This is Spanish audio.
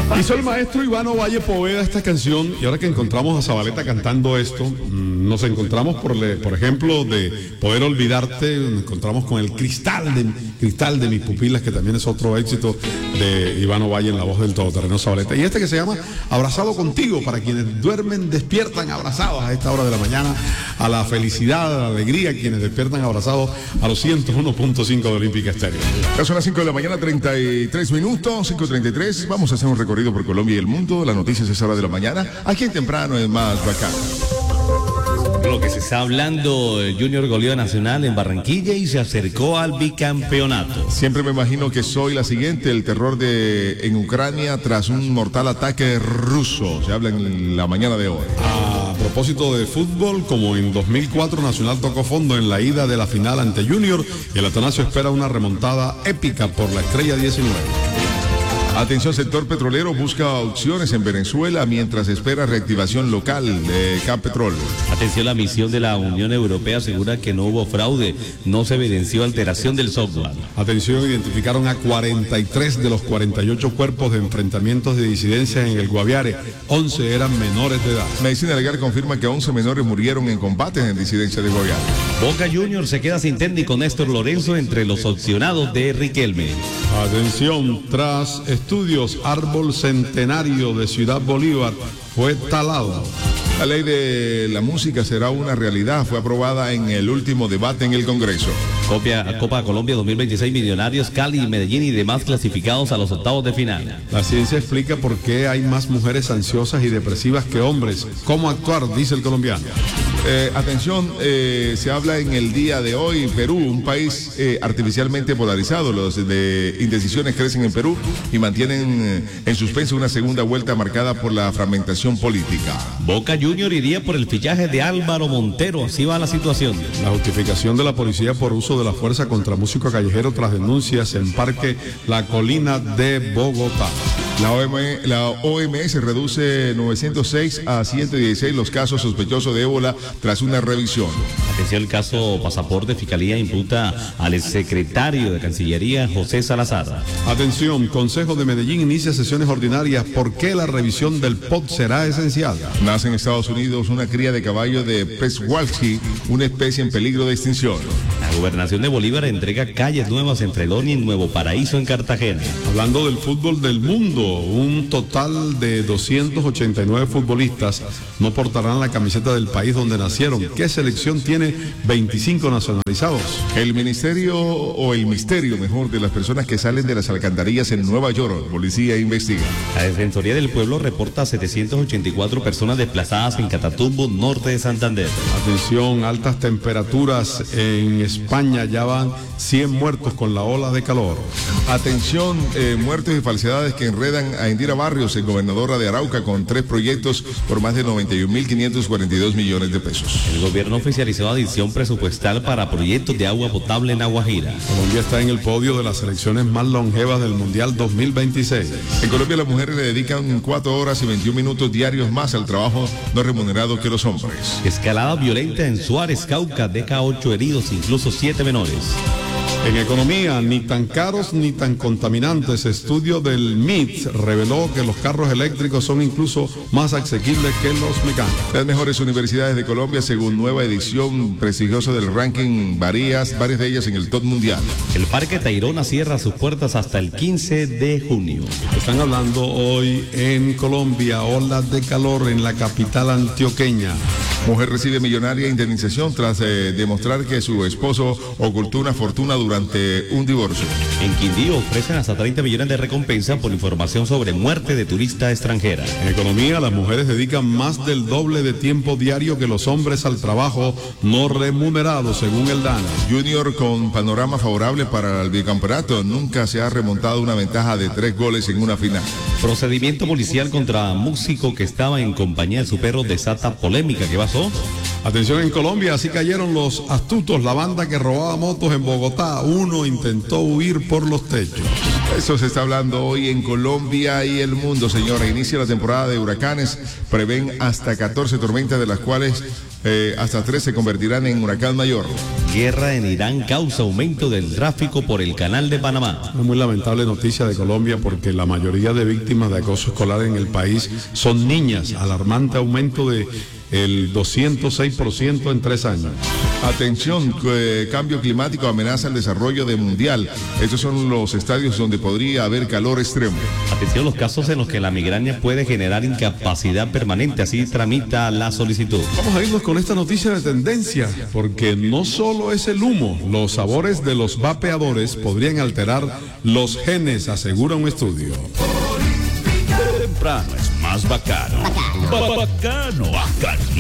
Hizo el maestro Iván Ovalle Poveda esta canción, y ahora que encontramos a Zabaleta cantando esto, nos encontramos por ejemplo de Poder Olvidarte, nos encontramos con el Cristal de mis pupilas, que también es otro éxito de Iván Ovalle en la voz del todoterreno Zabaleta, y este que se llama Abrazado Contigo, para quienes duermen despiertan abrazados a esta hora de la mañana, a la felicidad, a la alegría, quienes despiertan abrazados a los 101.5 de Olímpica Estéreo. Son las 5 de la mañana, 33 minutos, 5:33. Vamos a hacer un recorrido por Colombia y el mundo. Las noticias a esa hora de la mañana. Aquí en Temprano es más bacán. Lo que se está hablando, el Junior goleó a Nacional en Barranquilla y se acercó al bicampeonato. Siempre me imagino que soy la siguiente, el terror en Ucrania tras un mortal ataque ruso. Se habla en la mañana de hoy. A propósito de fútbol, como en 2004 Nacional tocó fondo en la ida de la final ante Junior, y el Atanasio espera una remontada épica por la Estrella 19. Atención, sector petrolero busca opciones en Venezuela mientras espera reactivación local de Capetrol. Atención, la misión de la Unión Europea asegura que no hubo fraude, no se evidenció alteración del software. Atención, identificaron a 43 de los 48 cuerpos de enfrentamientos de disidencias en el Guaviare, 11 eran menores de edad. Medicina Legal confirma que 11 menores murieron en combates en disidencia de Guaviare. Boca Juniors se queda sin técnico Néstor Lorenzo entre los opcionados de Riquelme. Atención, tras estudios, árbol centenario de Ciudad Bolívar fue talado. La ley de la música será una realidad. Fue aprobada en el último debate en el Congreso. Copa Colombia 2026, Millonarios, Cali, Medellín y demás clasificados a los octavos de final. La ciencia explica por qué hay más mujeres ansiosas y depresivas que hombres. ¿Cómo actuar?, dice el colombiano. Atención, se habla en el día de hoy, Perú, un país artificialmente polarizado. Los de indecisiones crecen en Perú y mantienen en suspenso una segunda vuelta marcada por la fragmentación política. Boca Junior iría por el fichaje de Álvaro Montero, así va la situación. La justificación de la policía por uso de la fuerza contra músico callejero tras denuncias en Parque La Colina de Bogotá. La OMS reduce 906 a 116 los casos sospechosos de ébola tras una revisión. Atención, el caso Pasaporte, Fiscalía imputa al exsecretario de Cancillería, José Salazar. Atención, Consejo de Medellín inicia sesiones ordinarias. ¿Por qué la revisión del POT será esencial? Nace en Estados Unidos una cría de caballo de Petzvalski, una especie en peligro de extinción. La Gobernación de Bolívar entrega calles nuevas en Fredonia y Nuevo Paraíso en Cartagena. Hablando del fútbol del mundo, un total de 289 futbolistas no portarán la camiseta del país donde nacieron. ¿Qué selección tiene 25 nacionalizados? El misterio de las personas que salen de las alcantarillas en Nueva York. Policía investiga. La Defensoría del Pueblo reporta 784 personas desplazadas en Catatumbo, norte de Santander. Atención, altas temperaturas en España, ya van 100 muertos con la ola de calor. Atención, muertos y falsedades que enredan a Indira Barrios, el gobernadora de Arauca, con 3 proyectos por más de 91.542 millones de pesos. El gobierno oficializó adición presupuestal para proyectos de agua potable en La Guajira. Colombia está en el podio de las selecciones más longevas del Mundial 2026. En Colombia las mujeres le dedican 4 horas y 21 minutos diarios más al trabajo no remunerado que los hombres. Escalada violenta en Suárez, Cauca, deja 8 heridos, incluso 7 menores. En economía, ni tan caros ni tan contaminantes. Estudio del MIT reveló que los carros eléctricos son incluso más asequibles que los mecánicos. Las mejores universidades de Colombia, según nueva edición prestigiosa del ranking, varias de ellas en el top mundial. El Parque Tayrona cierra sus puertas hasta el 15 de junio. Están hablando hoy en Colombia, olas de calor en la capital antioqueña. Mujer recibe millonaria indemnización tras demostrar que su esposo ocultó una fortuna durante un divorcio. En Quindío ofrecen hasta 30 millones de recompensa por información sobre muerte de turista extranjera. En economía, las mujeres dedican más del doble de tiempo diario que los hombres al trabajo no remunerado, según el DANA. Junior con panorama favorable para el bicampeonato. Nunca se ha remontado una ventaja de 3 goles en una final. Procedimiento policial contra músico que estaba en compañía de su perro desata polémica. ¿Qué pasó? Atención en Colombia, así cayeron los astutos, la banda que robaba motos en Bogotá. Uno intentó huir por los techos. Eso se está hablando hoy en Colombia y el mundo, señora. Inicia la temporada de huracanes. Prevén hasta 14 tormentas, de las cuales hasta 3 se convertirán en huracán mayor. Guerra en Irán causa aumento del tráfico por el canal de Panamá. Una muy lamentable noticia de Colombia, porque la mayoría de víctimas de acoso escolar en el país son niñas. Alarmante aumento de el 206% en 3 años. Atención, cambio climático amenaza el desarrollo de Mundial. Estos son los estadios donde podría haber calor extremo. Atención, los casos en los que la migraña puede generar incapacidad permanente. Así tramita la solicitud. Vamos a irnos con esta noticia de tendencia, porque no solo es el humo, los sabores de los vapeadores podrían alterar los genes, asegura un estudio. Temprano es más bacano. Bacano.